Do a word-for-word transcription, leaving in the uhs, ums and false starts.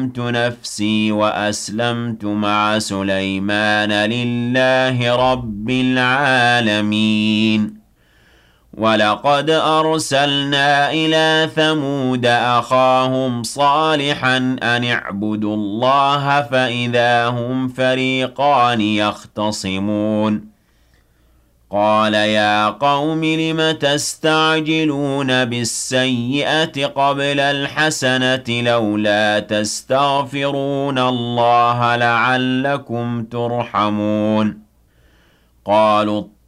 نفسي وأسلمت مع سليمان لله رب العالمين. ولقد أرسلنا إلى ثمود أخاهم صالحا أن اعبدوا الله فإذا هم فريقان يختصمون. قال يا قوم لم تستعجلون بالسيئة قبل الحسنة لولا تستغفرون الله لعلكم ترحمون. قالوا